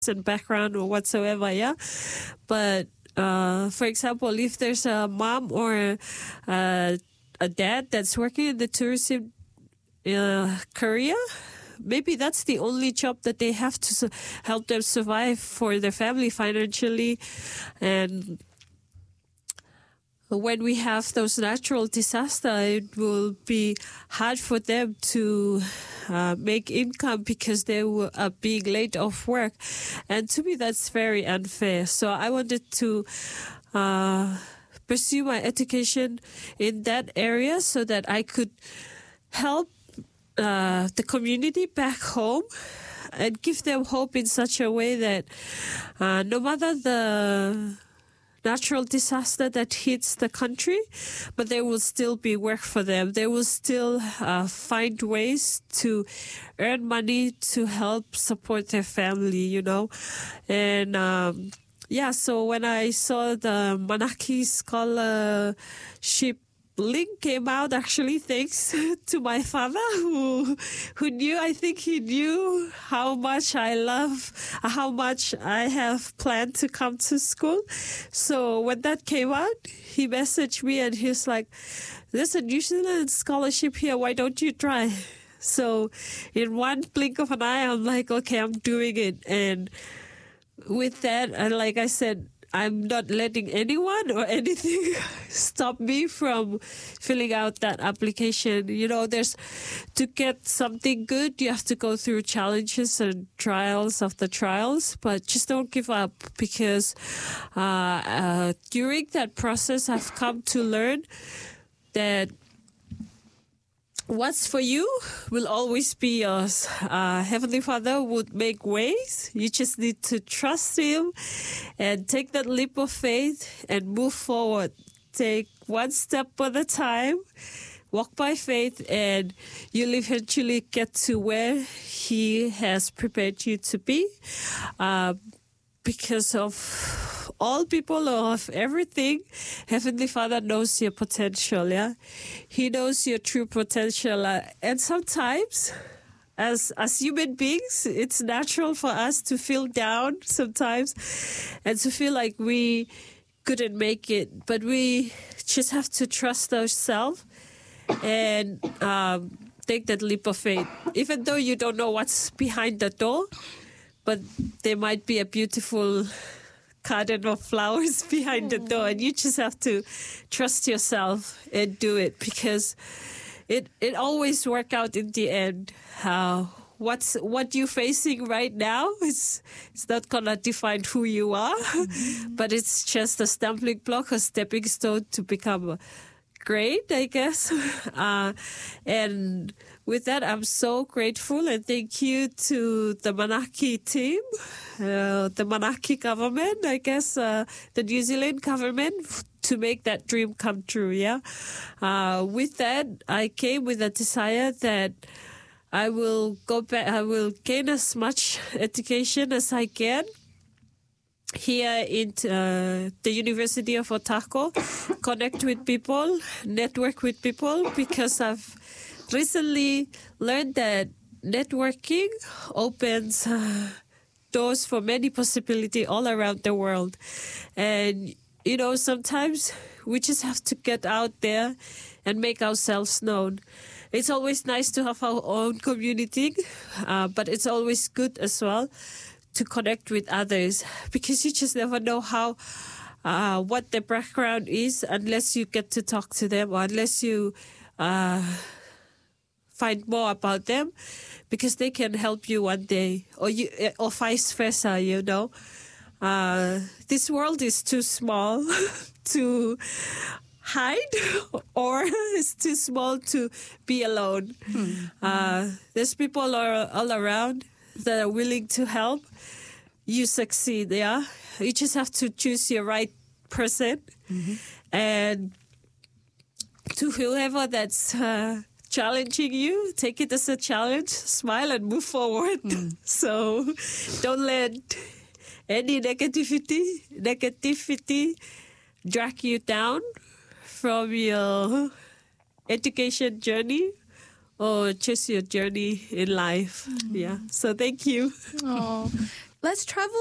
and background or whatsoever, yeah. But for example, if there's a mom or a dad that's working in the tourism career, maybe that's the only job that they have to help them survive for their family financially. And when we have those natural disasters, it will be hard for them to make income because they are being laid off work. And to me, that's very unfair. So I wanted to pursue my education in that area so that I could help the community back home and give them hope in such a way that no matter the natural disaster that hits the country, but there will still be work for them. They will still find ways to earn money to help support their family, you know. And so when I saw the Manaki scholarship link came out, actually thanks to my father who knew, I think he knew how much I love, how much I have planned to come to school. So when that came out, he messaged me and he's like, there's a New Zealand scholarship here, why don't you try? So in one blink of an eye, I'm like, okay, I'm doing it. And with that, and like I said, I'm not letting anyone or anything stop me from filling out that application. You know, to get something good, you have to go through challenges and trials of the trials, but just don't give up, because during that process, I've come to learn that what's for you will always be yours. Heavenly Father would make ways. You just need to trust Him and take that leap of faith and move forward. Take one step at a time. Walk by faith, and you'll eventually get to where He has prepared you to be. Because of all people, of everything, Heavenly Father knows your potential, yeah? He knows your true potential. And sometimes, as human beings, it's natural for us to feel down sometimes and to feel like we couldn't make it. But we just have to trust ourselves and take that leap of faith. Even though you don't know what's behind the door, but there might be a beautiful garden of flowers behind the door, and you just have to trust yourself and do it, because it always works out in the end. What you're facing right now it's not gonna define who you are, but it's just a stumbling block, a stepping stone to become great, I guess. And with that, I'm so grateful, and thank you to the Manaki team, the Manaki government, I guess, the New Zealand government, to make that dream come true, yeah? With that, I came with a desire that I will go back, I will gain as much education as I can here in the University of Otago, connect with people, network with people, because I've recently learned that networking opens doors for many possibilities all around the world. And, you know, sometimes we just have to get out there and make ourselves known. It's always nice to have our own community, but it's always good as well to connect with others, because you just never know how what their background is unless you get to talk to them, or unless you find more about them, because they can help you one day, or vice versa, you know. This world is too small to hide, or it's too small to be alone. There's people all around that are willing to help you succeed, yeah? You just have to choose your right person. And to whoever that's challenging you, take it as a challenge, smile and move forward. So don't let any negativity drag you down from your education journey or just your journey in life. Yeah. So thank you. Oh, let's travel